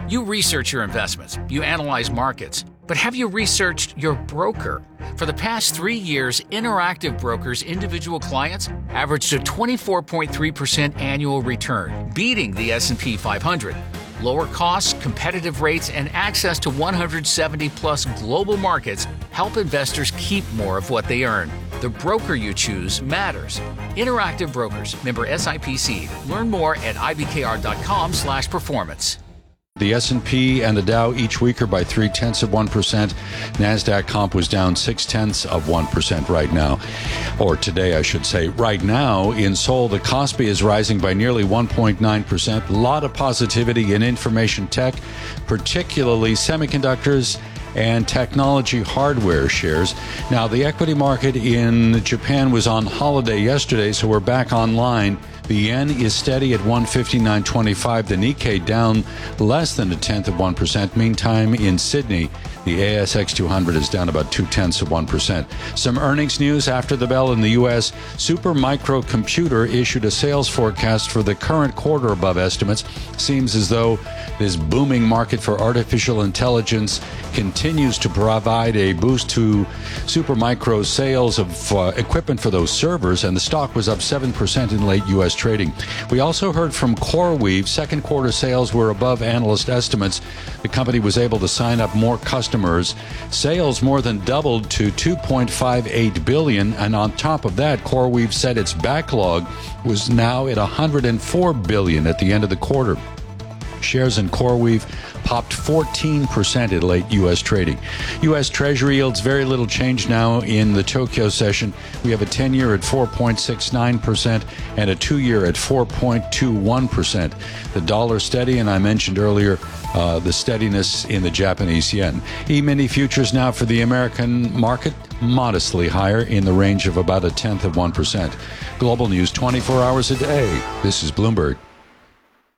You research your investments, you analyze markets, but have you researched your broker? For the past 3 years, Interactive Brokers' individual clients averaged a 24.3% annual return, beating the S&P 500. Lower costs, competitive rates, and access to 170-plus global markets help investors keep more of what they earn. The broker you choose matters. Interactive Brokers, member SIPC. Learn more at ibkr.com/performance. The S&P and the Dow each weaker by 0.3%. NASDAQ comp was down 0.6% right now, or today I should say. Right now in Seoul, the Kospi is rising by nearly 1.9%. A lot of positivity in information tech, particularly semiconductors and technology hardware shares. Now, the equity market in Japan was on holiday yesterday, so we're back online. The yen is steady at 159.25. The Nikkei down less than 0.1%. Meantime, in Sydney, the ASX 200 is down about 0.2%. Some earnings news after the bell in the U.S. Supermicro Computer issued a sales forecast for the current quarter above estimates. Seems as though this booming market for artificial intelligence continues to provide a boost to Supermicro's sales of equipment for those servers, and the stock was up 7% in late U.S. trading. We also heard from CoreWeave. Second quarter sales were above analyst estimates. The company was able to sign up more customers. Sales more than doubled to $2.58 billion, and on top of that, CoreWeave said its backlog was now at $104 billion at the end of the quarter. Shares in CoreWeave popped 14% in late U.S. trading. U.S. Treasury yields very little change now in the Tokyo session. We have a 10-year at 4.69% and a 2-year at 4.21%. The dollar steady, and I mentioned earlier the steadiness in the Japanese yen. E-mini futures now for the American market modestly higher in the range of about 0.1%. Global news 24 hours a day. This is Bloomberg.